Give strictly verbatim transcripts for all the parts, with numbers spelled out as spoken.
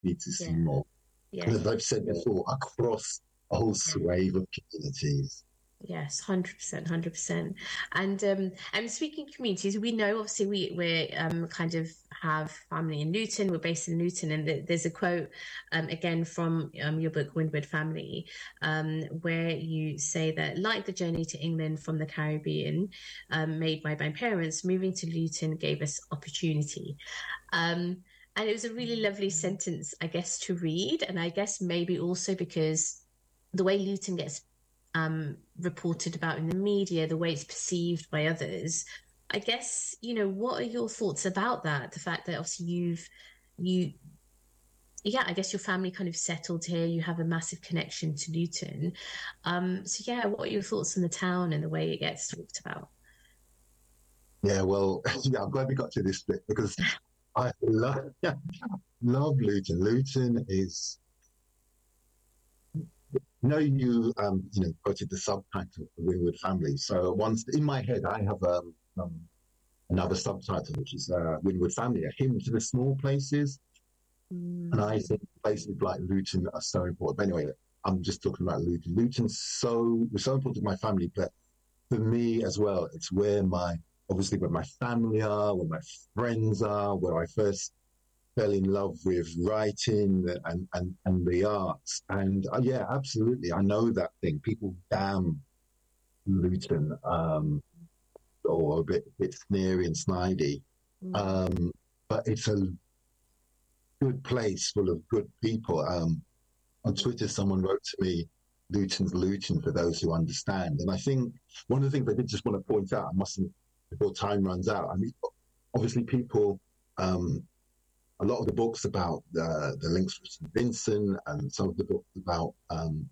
need to see Yeah. more. Yeah. And as I've said before, across a whole Yeah. swathe of communities. Yes, hundred percent, hundred percent. And um, and speaking of communities, we know obviously we we um kind of have family in Luton. We're based in Luton, and th there's a quote um again from um your book Windward Family, um where you say that like the journey to England from the Caribbean, um made by my parents, moving to Luton gave us opportunity. Um, and it was a really lovely sentence, I guess, to read, and I guess maybe also because the way Luton gets um, reported about in the media, the way it's perceived by others. I guess, you know, what are your thoughts about that? The fact that obviously you've, you, yeah, I guess your family kind of settled here, you have a massive connection to Luton. Um, so, yeah, what are your thoughts on the town and the way it gets talked about? Yeah, well, yeah, I'm glad we got to this bit because I love, love Luton. Luton is, you know, you um, you know, quoted the subtitle, The Windward Family. So once in my head, I have um, um another subtitle, which is uh, Windward Family, a hymn to the small places. And Mm, I think places like Luton are so important. But anyway, I'm just talking about Luton. Luton's so was so important to my family, but for me as well, it's where my obviously where my family are, where my friends are, where I first fell in love with writing and and, and the arts. And uh, yeah, absolutely, I know that thing. People damn Luton, um, or a bit bit sneery and snidey, mm, um, but it's a good place full of good people. Um, on Twitter, someone wrote to me, Luton's Luton for those who understand. And I think one of the things I did just want to point out, I mustn't, before time runs out, I mean, obviously people, um, a lot of the books about uh, the links with Saint Vincent and some of the books about um,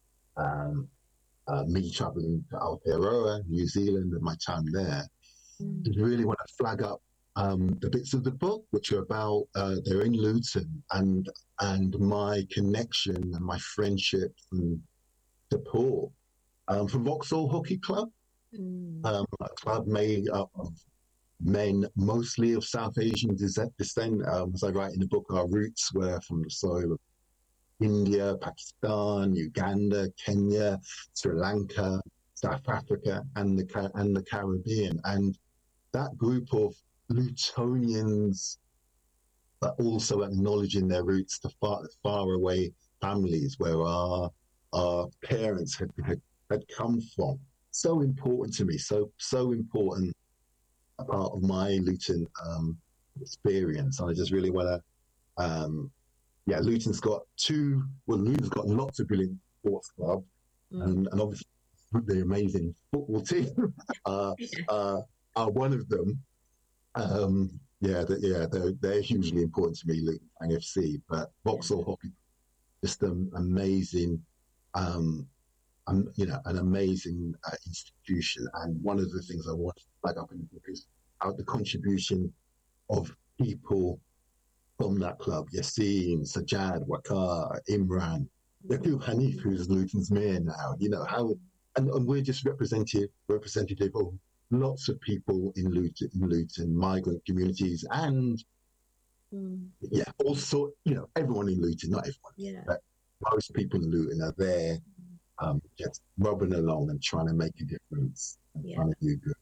um, uh, me traveling to Aotearoa, New Zealand, and my time there, mm, I really want to flag up um, the bits of the book which are about uh, they're in Luton and and my connection and my friendships and support um, from Vauxhall Hockey Club, mm, um, a club made up of men mostly of South Asian descent. Um, as I write in the book, our roots were from the soil of India, Pakistan, Uganda, Kenya, Sri Lanka, South Africa, and the and the Caribbean. And that group of Lutonians, but also acknowledging their roots to far, far away families where our our parents had, had had come from. So important to me. So so important a part of my Luton um, experience. And I just really want to, um, yeah, Luton's got two. Well, Luton's got lots of brilliant sports clubs, mm. and, and obviously the amazing football team uh, Yeah. uh, are one of them. Um, yeah, the, yeah, they're, they're hugely important to me, Luton F C. But Yeah. Vauxhall Hockey, just an amazing, um, um, you know, an amazing uh, institution. And one of the things I want to flag up in the book is out the contribution of people from that club: Yassine, Sajad, Wakar, Imran, Yakub Hanif, who's Luton's mayor now. You know how, and, and we're just representative representative of lots of people in Luton, in Luton, migrant communities, and Mm, yeah, also you know everyone in Luton, not everyone, yeah. but most people in Luton are there, um, just rubbing along and trying to make a difference and Yeah. trying to do good.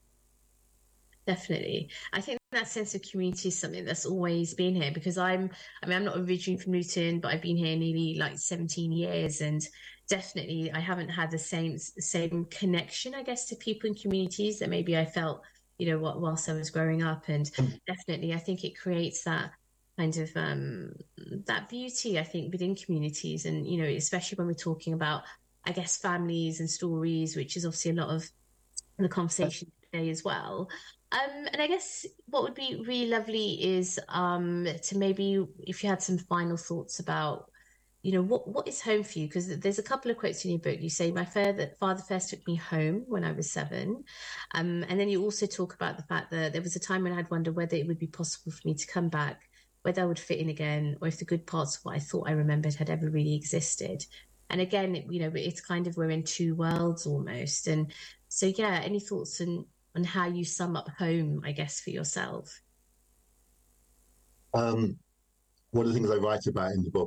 Definitely. I think that sense of community is something that's always been here because I'm, I mean, I'm not originally from Luton, but I've been here nearly like seventeen years, and definitely I haven't had the same same connection, I guess, to people in communities that maybe I felt, you know, what whilst I was growing up. And definitely I think it creates that kind of um that beauty, I think, within communities. And, you know, especially when we're talking about, I guess, families and stories, which is obviously a lot of the conversation today as well. Um, and I guess what would be really lovely is um, to maybe, if you had some final thoughts about, you know, what what is home for you? Because there's a couple of quotes in your book. You say, "My father father first took me home when I was seven," um, and then you also talk about the fact that there was a time when I'd wonder whether it would be possible for me to come back, whether I would fit in again, or if the good parts of what I thought I remembered had ever really existed. And again, you know, it's kind of we're in two worlds almost. And so, yeah, any thoughts on on how you sum up home, I guess, for yourself? Um, one of the things I write about in the book